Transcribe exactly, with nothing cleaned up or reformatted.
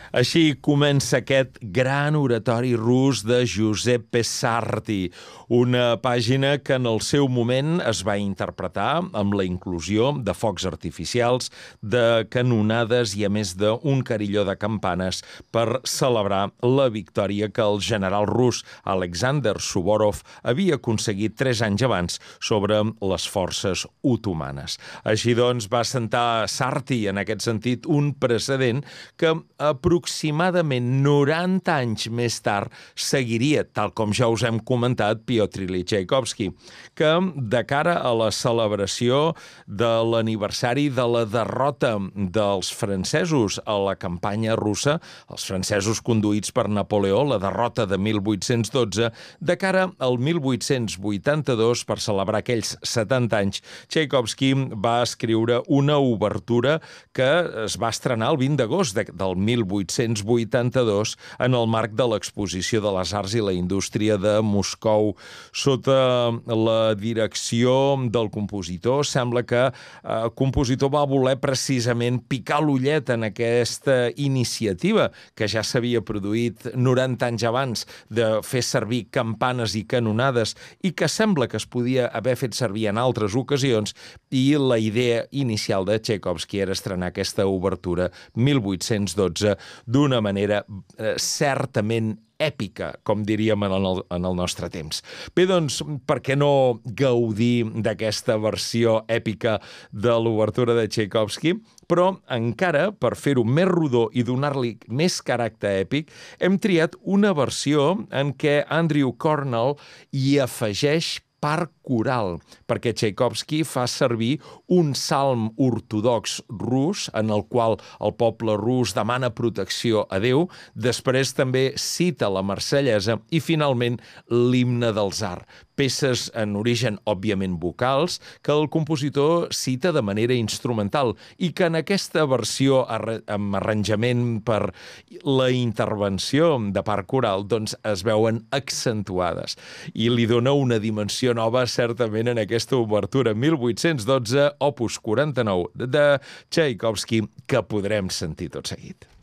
Així comença aquest gran oratori rus de Giuseppe Sarti, una pàgina que en el seu moment es va interpretar amb la inclusió de focs artificials, de canonades i a més d'un carilló de campanes per celebrar la victòria que el general rus Alexander Suvorov havia aconseguit tres anys abans sobre les forces otomanes. Així doncs va sentar Sarti en aquest sentit un precedent que aproximadament noranta anys més tard seguiria, tal com ja us hem comentat, Piotr Ilyich Txaikovski, que de cara a la celebració de l'aniversari de la derrota dels francesos a la campanya russa, els francesos conduïts per Napoleó, la derrota de mil vuit-cents dotze, de cara al mil vuit-cents vuitanta-dos, per celebrar aquells setanta anys, Txaikovski va escriure una obertura que es va estrenar el vint d'agost del mil vuit-cents vuitanta-dos en el marc de l'Exposició de les Arts i la Indústria de Moscou. Sota la direcció del compositor, sembla que el compositor va voler precisament picar l'ullet en aquesta iniciativa que ja s'havia produït noranta anys abans de fer servir campanes i canonades i que sembla que es podia haver fet servir en altres ocasions, i la idea inicial de Txaikovski era estrenar aquesta obertura mil vuit-cents dotze d'una manera eh, certament èpica, com diríem en el, en el nostre temps. Bé, doncs, per què no gaudir d'aquesta versió èpica de l'obertura de Txaikovski? Però encara, per fer-ho més rodó i donar-li més caràcter èpic, hem triat una versió en què Andrew Cornell hi afegeix part coral, perquè Txaikovski fa servir un salm ortodox rus en el qual el poble rus demana protecció a Déu, després també cita la marsellesa i finalment l'himne del tsar, peces en origen òbviament vocals que el compositor cita de manera instrumental i que en aquesta versió amb arranjament per la intervenció de part coral doncs es veuen accentuades i li dona una dimensió nova certament en aquesta obertura mil vuit-cents dotze, opus quaranta-nou de Txaikovski, que podrem sentir tot seguit.